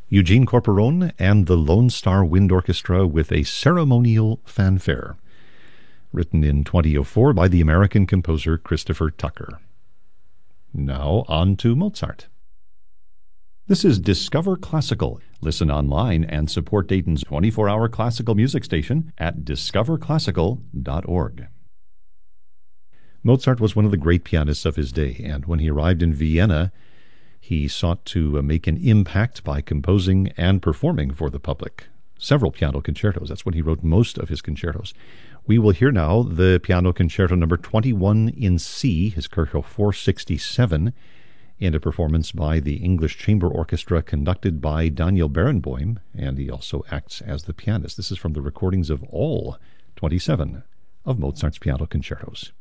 Eugene Corporon and the Lone Star Wind Orchestra with a ceremonial fanfare, written in 2004 by the American composer Christopher Tucker. Now on to Mozart. This is Discover Classical. Listen online and support Dayton's 24-hour classical music station at discoverclassical.org. Mozart was one of the great pianists of his day, and when he arrived in Vienna, he sought to make an impact by composing and performing for the public. Several piano concertos. That's when he wrote most of his concertos. We will hear now the Piano Concerto number 21 in C, his Kirchhoff 467, in a performance by the English Chamber Orchestra conducted by Daniel Barenboim, and he also acts as the pianist. This is from the recordings of all 27 of Mozart's piano concertos.